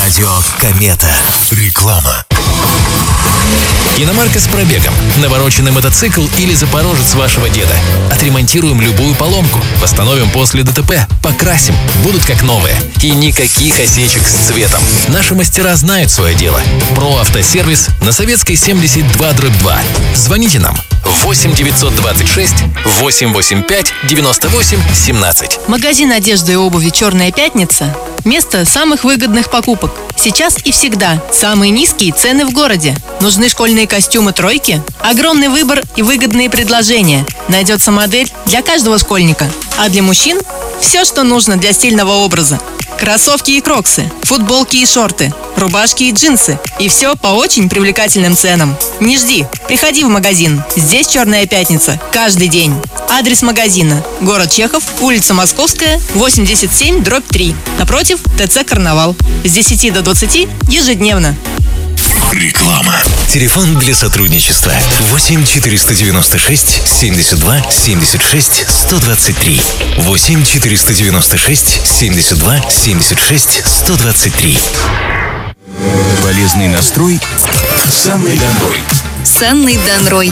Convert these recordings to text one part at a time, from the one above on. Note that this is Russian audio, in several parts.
Радио Комета. Реклама. Иномарка с пробегом, навороченный мотоцикл или запорожец вашего деда. Отремонтируем любую поломку, восстановим после ДТП, покрасим, будут как новые. И никаких осечек с цветом. Наши мастера знают свое дело. Про автосервис на Советской 72/2. Звоните нам 8 926 885 98 17. Магазин одежды и обуви «Черная пятница» – место самых выгодных покупок. Сейчас и всегда самые низкие цены в городе. Нужны школьные костюмы «Тройки»? Огромный выбор и выгодные предложения. Найдется модель для каждого школьника. А для мужчин – все, что нужно для стильного образа. Кроссовки и кроксы, футболки и шорты, рубашки и джинсы. И все по очень привлекательным ценам. Не жди, приходи в магазин. Здесь «Черная пятница» каждый день. Адрес магазина: город Чехов, улица Московская, 87/3. Напротив ТЦ «Карнавал». С 10 до 20 ежедневно. Реклама. Телефон для сотрудничества 8 496 72 76 123. 8 496 72 76 123. Полезный настрой с Анной Донрой. С Анной Донрой.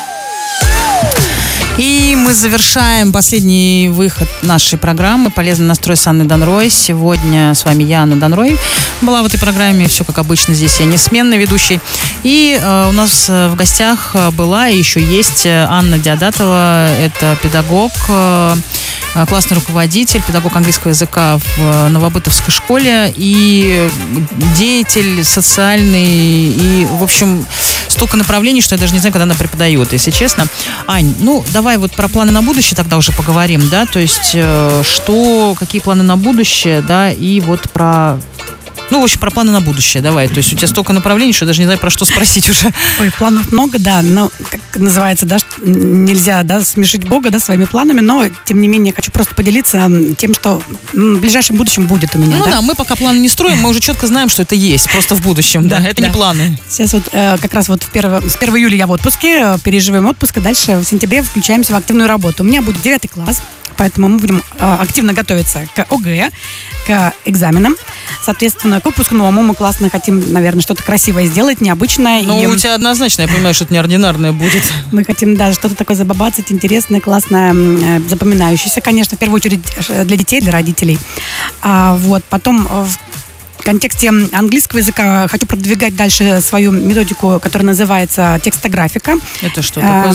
И мы завершаем последний выход нашей программы «Полезный настрой» с Анной Донрой. Сегодня с вами я, Анна Донрой, была в этой программе. Все как обычно, здесь я несменный ведущий. И у нас в гостях была и еще есть Анна Диадатова. Это педагог, классный руководитель, педагог английского языка в Новобытовской школе и деятель социальный. И, в общем, столько направлений, что я даже не знаю, когда она преподает, если честно. Ань, ну, давай вот про планы на будущее тогда уже поговорим, да, то есть какие планы на будущее, да, и вот про... Ну, в общем, про планы на будущее, давай. То есть у тебя столько направлений, что я даже не знаю, про что спросить уже. Ой, планов много, да, но, как называется, да, нельзя, да, смешить Бога, да, своими планами, но, тем не менее, хочу просто поделиться тем, что в ближайшем будущем будет у меня, Ну да, мы пока планы не строим, мы уже четко знаем, что это есть, просто в будущем, да, это не планы. Сейчас вот как раз вот с 1 июля я в отпуске, переживаем отпуск, а дальше в сентябре включаемся в активную работу. У меня будет 9 класс, поэтому мы будем активно готовиться к ОГЭ, к экзаменам. Соответственно, к выпускному мы классно хотим, наверное, что-то красивое сделать, необычное. Ну, у тебя однозначно, я понимаю, что это неординарное будет. Мы хотим, да, что-то такое забабацать, интересное, классное, запоминающееся, конечно, в первую очередь для детей, для родителей. Вот, потом в контексте английского языка хочу продвигать дальше свою методику, которая называется текстографика. Это что такое?